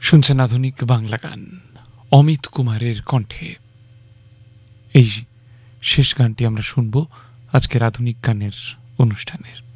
শুনছেন আধুনিক বাংলা গান অমিত কুমারের কণ্ঠে। এই শেষ গানটি আমরা শুনব আজকের আধুনিক গানের অনুষ্ঠানের।